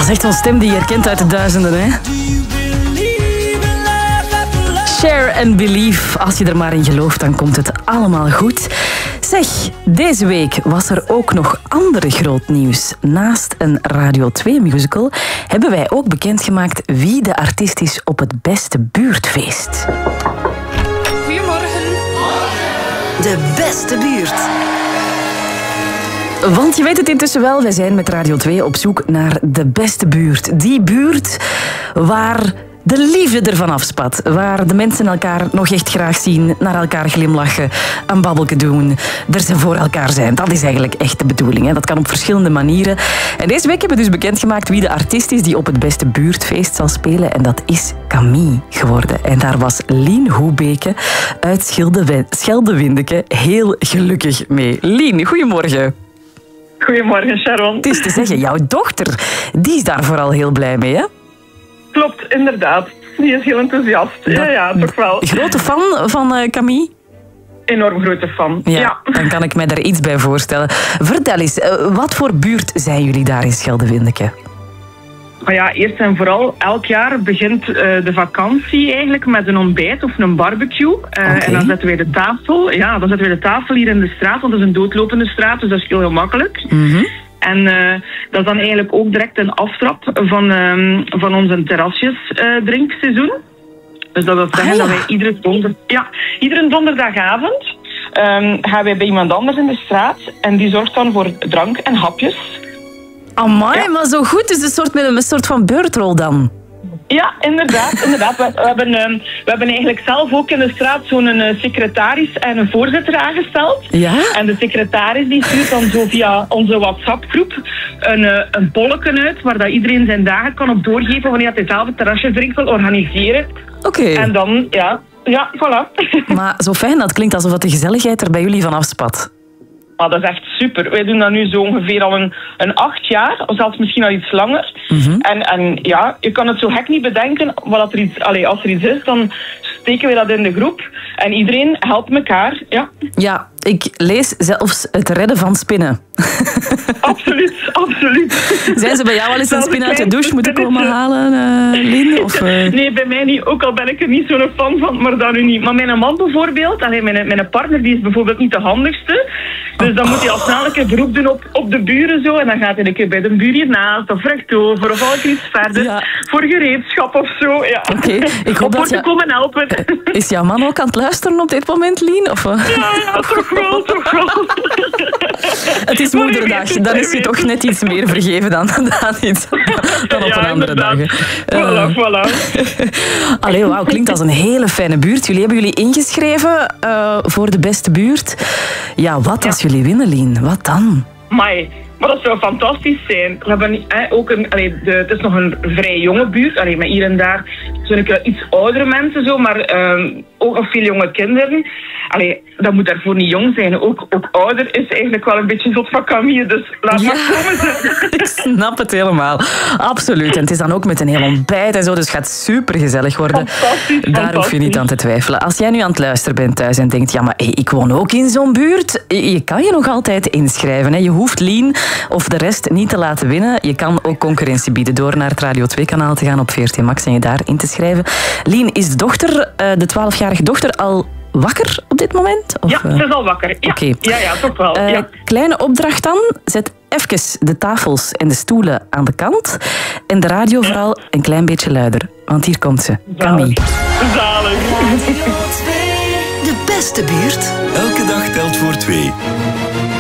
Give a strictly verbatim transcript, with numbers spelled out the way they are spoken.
is echt zo'n stem die je herkent uit de duizenden, hè? Share and believe. Als je er maar in gelooft, dan komt het allemaal goed. Zeg, deze week was er ook nog ander groot nieuws. Naast een Radio twee musical hebben wij ook bekendgemaakt wie de artiest is op het beste buurtfeest. Goedemorgen. De beste buurt. Want je weet het intussen wel, wij zijn met Radio twee op zoek naar de beste buurt. Die buurt waar de liefde ervan afspat. Waar de mensen elkaar nog echt graag zien, naar elkaar glimlachen, een babbelke doen, er zijn voor elkaar zijn. Dat is eigenlijk echt de bedoeling. Hè? Dat kan op verschillende manieren. En deze week hebben we dus bekendgemaakt wie de artiest is die op het beste buurtfeest zal spelen. En dat is Camille geworden. En daar was Lien Hoebeke uit Schilde- Scheldewindeke heel gelukkig mee. Lien, goedemorgen. Goedemorgen, Sharon. Het is te zeggen, jouw dochter, die is daar vooral heel blij mee, hè? Klopt, inderdaad. Die is heel enthousiast. Ja, ja, toch wel. Grote fan van uh, Camille? Enorm grote fan. Ja, ja, dan kan ik mij daar iets bij voorstellen. Vertel eens, uh, wat voor buurt zijn jullie daar in Scheldewindeke? Maar ja, eerst en vooral, elk jaar begint uh, de vakantie eigenlijk met een ontbijt of een barbecue. Uh, okay. En dan zetten wij de tafel. Ja, dan zetten wij de tafel hier in de straat, want het is een doodlopende straat, dus dat is heel gemakkelijk. Mm-hmm. En uh, dat is dan eigenlijk ook direct een aftrap van, um, van onze terrasjes uh, drinkseizoen. Dus dat wil zeggen ah, ja. dat wij iedere, donder, ja, iedere donderdagavond um, gaan wij bij iemand anders in de straat en die zorgt dan voor drank en hapjes. Amai, ja. maar zo goed. Dus een soort, met een soort van beurtrol dan. Ja, inderdaad. inderdaad. We, we, hebben, um, we hebben eigenlijk zelf ook in de straat zo'n uh, secretaris en een voorzitter aangesteld. Ja? En de secretaris die stuurt dan zo via onze WhatsApp-groep een, uh, een bolletje uit waar dat iedereen zijn dagen kan op doorgeven wanneer hij zelf het terrasjesdrink wil organiseren. Oké. Okay. En dan, ja, ja, voilà. Maar zo fijn, dat klinkt alsof de gezelligheid er bij jullie van afspat. Maar dat is echt super. Wij doen dat nu zo ongeveer al een, een acht jaar, of zelfs misschien al iets langer. Mm-hmm. En, en ja, je kan het zo gek niet bedenken. Wat er iets, allez, als er iets is, dan steken we dat in de groep. En iedereen helpt elkaar. Ja, ja, ik lees zelfs het redden van spinnen. Absoluut, absoluut. Zijn ze bij jou wel eens een spin uit de douche moeten komen halen, uh, Lien? Of, uh... Nee, bij mij niet. Ook al ben ik er niet zo'n fan van, maar dat nu niet. Maar mijn man bijvoorbeeld, allee, mijn, mijn partner, die is bijvoorbeeld niet de handigste. Dus dan moet hij al snel een keer beroep doen op, op de buren zo. En dan gaat hij een keer bij de buur hiernaast of rechtover of al een keer iets verder. Ja. Voor gereedschap of zo. Ja. Oké, okay. Ik hoop dat je... komen helpen. Is jouw man ook aan het luisteren op dit moment, Lien? Of, uh... Ja, ja, toch wel, toch wel. Het is moederdag, dan is je toch net iets meer vergeven dan, dan, iets, dan op ja, een andere dag. Voilà, uh, voilà. Allee, wauw, klinkt als een hele fijne buurt. Jullie hebben jullie ingeschreven uh, voor de beste buurt. Ja, wat als ja. jullie winnen, Lien? Wat dan? Mai. Maar dat zou fantastisch zijn. We hebben eh, ook een, allee, de, het is nog een vrij jonge buurt. Allee, met hier en daar zijn ik iets oudere mensen, zo, maar um, ook nog veel jonge kinderen. Allee, dat moet daarvoor niet jong zijn. Ook, ook ouder is eigenlijk wel een beetje zot van Camille. Dus laat ja, maar komen. Ik snap het helemaal. Absoluut. En het is dan ook met een heel ontbijt en zo. Dus het gaat super gezellig worden. Fantastisch, Daar fantastisch. hoef je niet aan te twijfelen. Als jij nu aan het luisteren bent thuis en denkt, ja, maar hey, ik woon ook in zo'n buurt. Je kan je nog altijd inschrijven. Hè. Je hoeft Lien of de rest niet te laten winnen. Je kan ook concurrentie bieden door naar het Radio twee kanaal te gaan op V R T Max en je daar in te schrijven. Lien, is de dochter, de twaalfjarige dochter, al wakker op dit moment? Of, ja, ze is al wakker. Ja, okay. ja, ja, toch wel. Uh, ja. Kleine opdracht dan. Zet even de tafels en de stoelen aan de kant. En de radio vooral een klein beetje luider. Want hier komt ze. Camille. Zalig. De beste buurt. Elke dag telt voor twee.